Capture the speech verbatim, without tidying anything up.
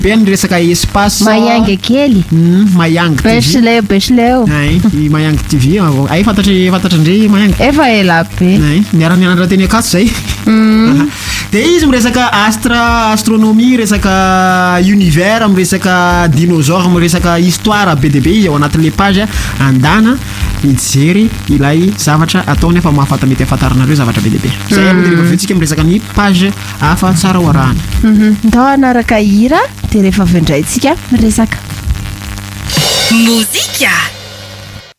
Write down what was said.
Ben resaka espace Mayanga kely. Mm, Mayanga T V. Bechleo Bechleo. Ay, i Mayanga T V. Ay fantatry fantatry ndray Mayanga. Efa ela be. Ay, miara-mianatra teny akaso zay. Mm. De izy miresaka astra astronomie, resaka univers, miresaka dinosaure, miresaka histoire be de be izy ao anatin'le page andana mijery ilay zavatra ataony efa mahafata mety afantaranareo zavatra be de be. Zay aloha de rehefa avetsika miresaka ny page hafa tsara oarahana. Mhm. Ndao anaraka hira de rehefa avy indraytsika miresaka muzika.